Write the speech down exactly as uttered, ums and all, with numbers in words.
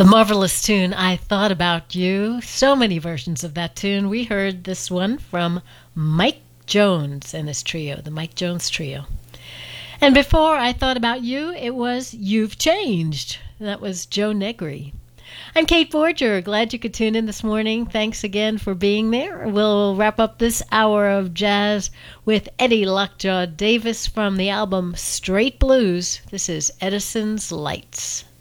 The marvelous tune, I Thought About You. So many versions of that tune. We heard this one from Mike Jones and his trio, the Mike Jones Trio. And before I Thought About You, it was You've Changed. That was Joe Negri. I'm Kate Forger. Glad you could tune in this morning. Thanks again for being there. We'll wrap up this hour of jazz with Eddie Lockjaw Davis from the album Straight Blues. This is Edison's Lights.